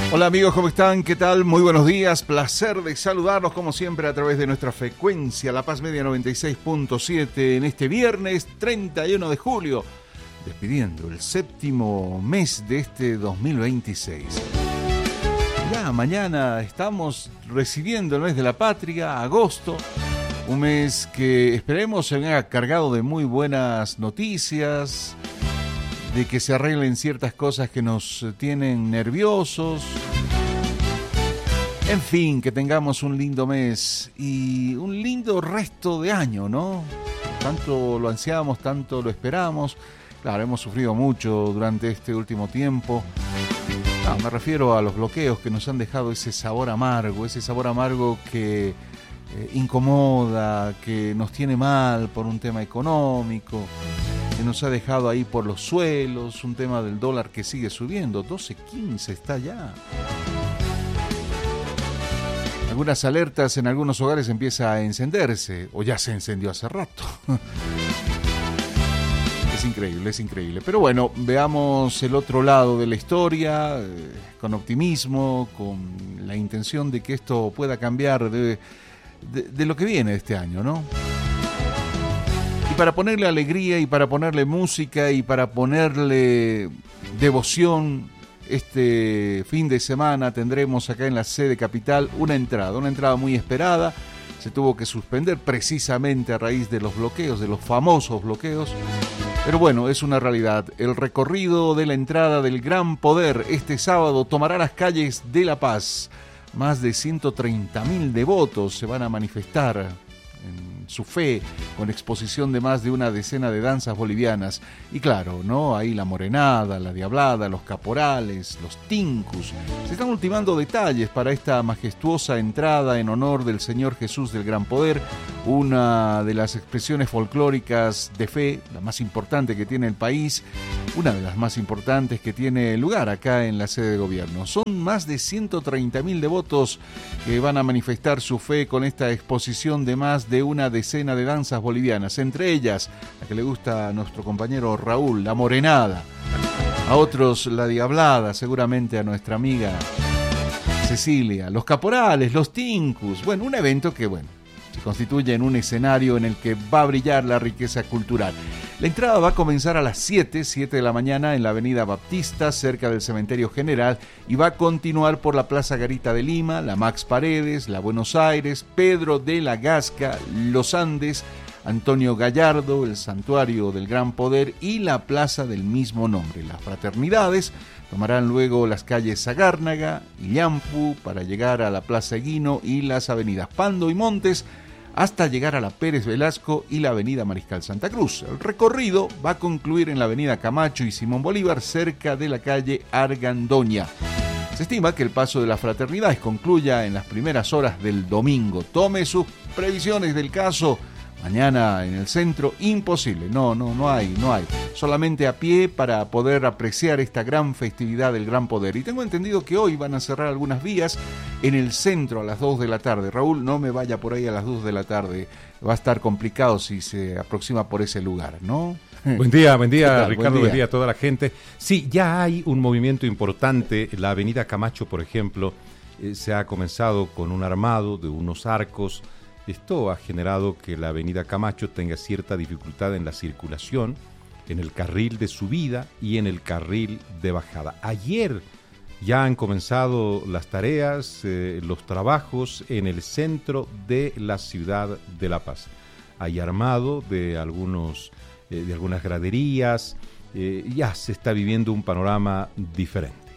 Hola amigos, ¿cómo están? ¿Qué tal? Muy buenos días, placer de saludarlos como siempre a través de nuestra frecuencia La Paz Media 96.7 en este viernes 31 de julio, despidiendo el séptimo mes de este 2026. Ya mañana estamos recibiendo el mes de la patria, agosto, un mes que esperemos se venga cargado de muy buenas noticias, de que se arreglen ciertas cosas que nos tienen nerviosos. En fin, que tengamos un lindo mes y un lindo resto de año, ¿no? Tanto lo ansiamos, tanto lo esperamos. Claro, hemos sufrido mucho durante este último tiempo. Me refiero a los bloqueos que nos han dejado ese sabor amargo que incomoda, que nos tiene mal por un tema económico, que nos ha dejado ahí por los suelos, un tema del dólar que sigue subiendo, 12.15 está ya. Algunas alertas en algunos hogares empieza a encenderse, o ya se encendió hace rato. Es increíble. Pero bueno, veamos el otro lado de la historia, con optimismo, con la intención de que esto pueda cambiar de lo que viene de este año, ¿no? Y para ponerle alegría, y para ponerle música, y para ponerle devoción, este fin de semana tendremos acá en la sede capital una entrada muy esperada. Se tuvo que suspender precisamente a raíz de los bloqueos, de los famosos bloqueos. Pero bueno, es una realidad. El recorrido de la entrada del Gran Poder este sábado tomará las calles de La Paz. Más de 130.000 devotos se van a manifestar en su fe, con exposición de más de una decena de danzas bolivianas. Y claro, ¿no? Ahí la morenada, la diablada, los caporales, los tincus. Se están ultimando detalles para esta majestuosa entrada en honor del Señor Jesús del Gran Poder, una de las expresiones folclóricas de fe, la más importante que tiene el país, una de las más importantes que tiene lugar acá en la sede de gobierno. Son más de 130.000 devotos que van a manifestar su fe con esta exposición de más de una decena de danzas bolivianas, entre ellas la que le gusta a nuestro compañero Raúl, la morenada, a otros la diablada, seguramente a nuestra amiga Cecilia, los caporales, los tincus. Bueno, un evento que, se constituye en un escenario en el que va a brillar la riqueza cultural. La entrada va a comenzar a las 7 de la mañana en la avenida Baptista, cerca del Cementerio General, y va a continuar por la Plaza Garita de Lima, la Max Paredes, la Buenos Aires, Pedro de la Gasca, Los Andes, Antonio Gallardo, el Santuario del Gran Poder y la plaza del mismo nombre. Las fraternidades tomarán luego las calles Sagárnaga y Llampu para llegar a la Plaza Eguino y las avenidas Pando y Montes, hasta llegar a la Pérez Velasco y la avenida Mariscal Santa Cruz. El recorrido va a concluir en la avenida Camacho y Simón Bolívar, cerca de la calle Argandoña. Se estima que el paso de las fraternidades concluya en las primeras horas del domingo. Tome sus previsiones del caso. Mañana en el centro, imposible, no hay. Solamente a pie para poder apreciar esta gran festividad del Gran Poder. Y tengo entendido que hoy van a cerrar algunas vías en el centro a las 2 de la tarde. Raúl, no me vaya por ahí a las 2 de la tarde. Va a estar complicado si se aproxima por ese lugar, ¿no? Buen día, Ricardo, buen día a toda la gente. Sí, ya hay un movimiento importante. La avenida Camacho, por ejemplo, se ha comenzado con un armado de unos arcos. Esto ha generado que la avenida Camacho tenga cierta dificultad en la circulación, en el carril de subida y en el carril de bajada. Ayer ya han comenzado las tareas, los trabajos en el centro de la ciudad de La Paz. Hay armado de algunas graderías, ya se está viviendo un panorama diferente.